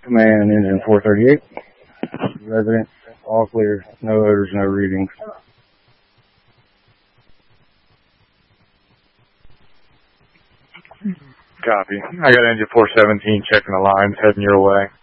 Command engine 438. Resident, all clear. No odors, no readings. Copy. I got engine 417 checking the lines, heading your way.